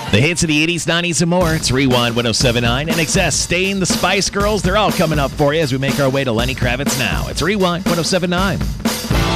The hits of the 80s, 90s, and more. It's Rewind 1079. And Excess, Stain, the Spice Girls. They're all coming up for you as we make our way to Lenny Kravitz now. It's Rewind 1079.